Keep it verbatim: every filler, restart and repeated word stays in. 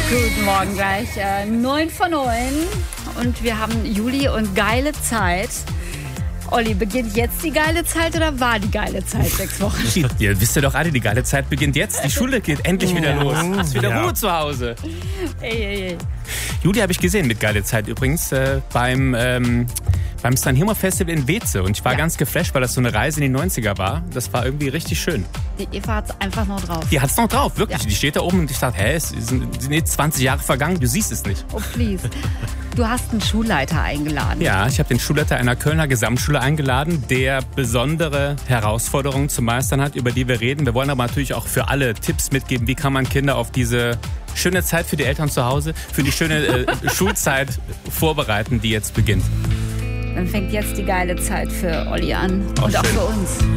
Guten Morgen gleich. Äh, neun vor neun und wir haben Juli und geile Zeit. Olli, beginnt jetzt die geile Zeit oder war die geile Zeit sechs Wochen? Ihr wisst ja doch alle, die geile Zeit beginnt jetzt. Die Schule geht endlich wieder los. Es ist wieder Ja. Ruhe zu Hause. Ey, ey, ey. Juli habe ich gesehen mit geile Zeit übrigens äh, beim, ähm, beim Sanremo Festival in Weeze. Und ich war Ja. ganz geflasht, weil das so eine Reise in die neunziger war. Das war irgendwie richtig schön. Die Eva hat's einfach noch drauf. Die hat's noch drauf, wirklich. Ja. Die steht da oben und ich dachte, hä, es sind, sind jetzt zwanzig Jahre vergangen, du siehst es nicht. Oh, please. Du hast einen Schulleiter eingeladen. Ja, ich habe den Schulleiter einer Kölner Gesamtschule eingeladen, der besondere Herausforderungen zu meistern hat, über die wir reden. Wir wollen aber natürlich auch für alle Tipps mitgeben, wie kann man Kinder auf diese schöne Zeit für die Eltern zu Hause, für die schöne äh, Schulzeit vorbereiten, die jetzt beginnt. Dann fängt jetzt die geile Zeit für Olli an Oh, und auch schön. für uns.